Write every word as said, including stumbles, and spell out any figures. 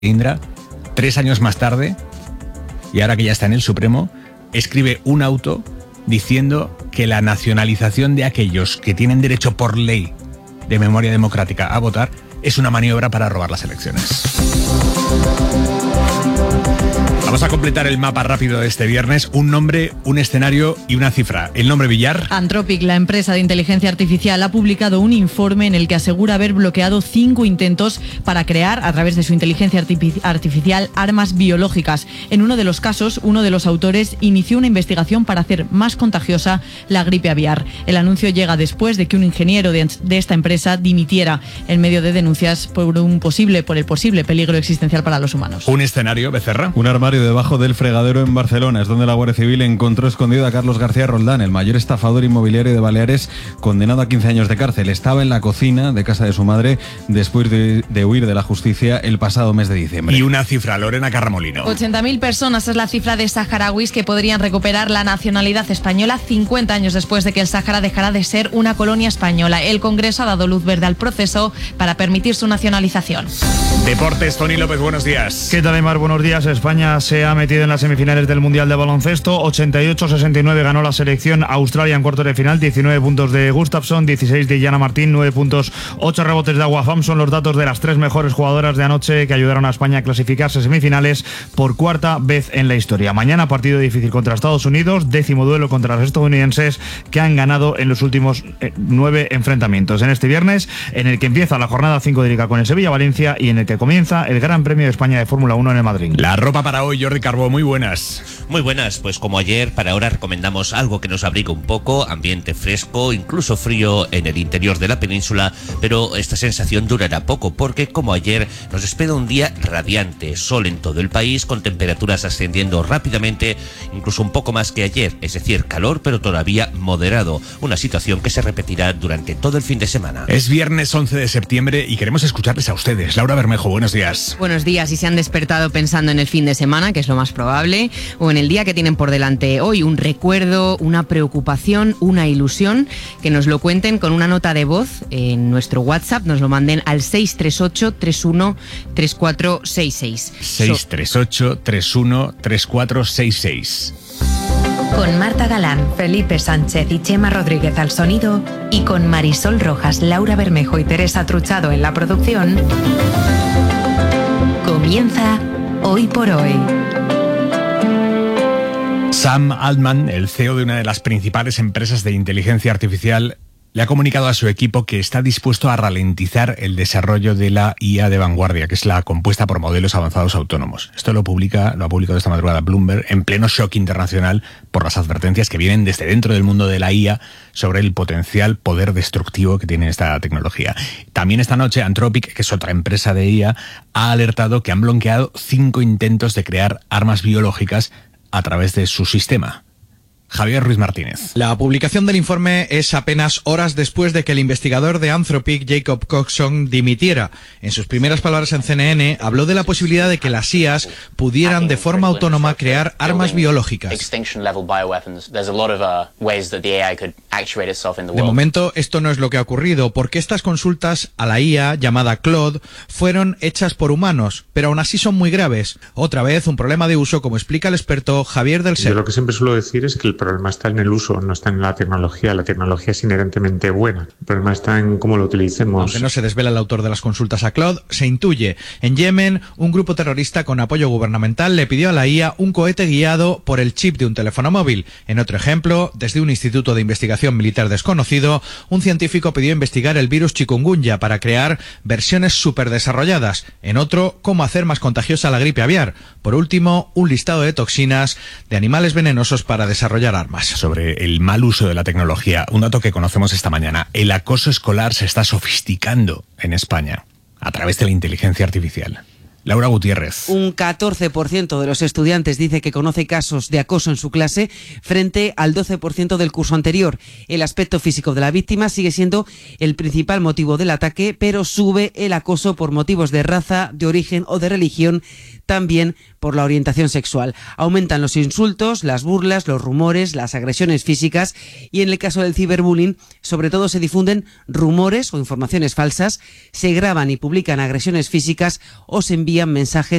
Indra, tres años más tarde, y ahora que ya está en el Supremo, escribe un auto diciendo que la nacionalización de aquellos que tienen derecho por ley de memoria democrática a votar es una maniobra para robar las elecciones. Vamos a completar el mapa rápido de este viernes. Un nombre, un escenario y una cifra. El nombre Villar. Anthropic, la empresa de inteligencia artificial, ha publicado un informe en el que asegura haber bloqueado cinco intentos para crear, a través de su inteligencia artificial, armas biológicas. En uno de los casos, uno de los autores inició una investigación para hacer más contagiosa la gripe aviar. El anuncio llega después de que un ingeniero de, de esta empresa dimitiera en medio de denuncias por un posible, por el posible peligro existencial para los humanos. Un escenario, Becerra. Un armario debajo del fregadero en Barcelona es donde la Guardia Civil encontró escondido a Carlos García Roldán, el mayor estafador inmobiliario de Baleares, condenado a quince años de cárcel. Estaba en la cocina de casa de su madre después de, de huir de la justicia el pasado mes de diciembre. Y una cifra, Lorena Carramolino. ochenta mil personas es la cifra de saharauis que podrían recuperar la nacionalidad española cincuenta años después de que el Sáhara dejara de ser una colonia española. El Congreso ha dado luz verde al proceso para permitir su nacionalización. Deportes, Tony López, buenos días. ¿Qué tal, Aymar? Buenos días. España se ha metido en las semifinales del Mundial de Baloncesto. ochenta y ocho a sesenta y nueve ganó la selección Australia en cuartos de final. diecinueve puntos de Gustafsson, dieciséis de Yana Martín, nueve puntos, ocho rebotes de Agua Fam. Son los datos de las tres mejores jugadoras de anoche que ayudaron a España a clasificarse a semifinales por cuarta vez en la historia. Mañana partido difícil contra Estados Unidos, décimo duelo contra los estadounidenses que han ganado en los últimos eh, nueve enfrentamientos. En este viernes, en el que empieza la jornada cinco de Liga con el Sevilla-Valencia y en el que comienza el Gran Premio de España de Fórmula uno en el Madrid. La ropa para hoy, Jordi Carbó, muy buenas. Muy buenas, pues como ayer, para ahora recomendamos algo que nos abrigue un poco, ambiente fresco, incluso frío en el interior de la península, pero esta sensación durará poco porque como ayer nos espera un día radiante, sol en todo el país con temperaturas ascendiendo rápidamente, incluso un poco más que ayer, es decir, calor pero todavía moderado, una situación que se repetirá durante todo el fin de semana. Es viernes once de septiembre y queremos escucharles a ustedes. Laura Bermejo, buenos días. Buenos días, y se han despertado pensando en el fin de semana, que es lo más probable, o en el día que tienen por delante hoy, un recuerdo, una preocupación, una ilusión, que nos lo cuenten con una nota de voz en nuestro WhatsApp, nos lo manden al seis tres ocho, tres uno, tres cuatro seis seis. seis tres ocho, tres uno, tres cuatro seis seis. Con Marta Galán, Felipe Sánchez y Chema Rodríguez al sonido y con Marisol Rojas, Laura Bermejo y Teresa Truchado en la producción, comienza Hoy por Hoy. Sam Altman, el C E O de una de las principales empresas de inteligencia artificial, le ha comunicado a su equipo que está dispuesto a ralentizar el desarrollo de la I A de vanguardia, que es la compuesta por modelos avanzados autónomos. Esto lo publica, lo ha publicado esta madrugada Bloomberg, en pleno shock internacional por las advertencias que vienen desde dentro del mundo de la I A sobre el potencial poder destructivo que tiene esta tecnología. También esta noche Anthropic, que es otra empresa de I A, ha alertado que han bloqueado cinco intentos de crear armas biológicas a través de su sistema. Javier Ruiz Martínez. La publicación del informe es apenas horas después de que el investigador de Anthropic, Jacob Coxon, dimitiera. En sus primeras palabras en C N N, habló de la posibilidad de que las I As pudieran de forma autónoma crear armas biológicas. De momento, esto no es lo que ha ocurrido, porque estas consultas a la I A, llamada Claude, fueron hechas por humanos, pero aún así son muy graves. Otra vez, un problema de uso, como explica el experto Javier del Ser. Yo lo que siempre suelo decir es que el problema está en el uso, no está en la tecnología. La tecnología es inherentemente buena. El problema está en cómo lo utilicemos. Aunque no se desvela el autor de las consultas a Claude, se intuye. En Yemen, un grupo terrorista con apoyo gubernamental le pidió a la I A un cohete guiado por el chip de un teléfono móvil. En otro ejemplo, desde un instituto de investigación militar desconocido, un científico pidió investigar el virus chikungunya para crear versiones superdesarrolladas. En otro, cómo hacer más contagiosa la gripe aviar. Por último, un listado de toxinas de animales venenosos para desarrollar armas. Sobre el mal uso de la tecnología, un dato que conocemos esta mañana: el acoso escolar se está sofisticando en España a través de la inteligencia artificial. Laura Gutiérrez. Un catorce por ciento de los estudiantes dice que conoce casos de acoso en su clase frente al doce por ciento del curso anterior. El aspecto físico de la víctima sigue siendo el principal motivo del ataque, pero sube el acoso por motivos de raza, de origen o de religión, también por la orientación sexual. Aumentan los insultos, las burlas, los rumores, las agresiones físicas y en el caso del ciberbullying, sobre todo se difunden rumores o informaciones falsas, se graban y publican agresiones físicas o se envían mensajes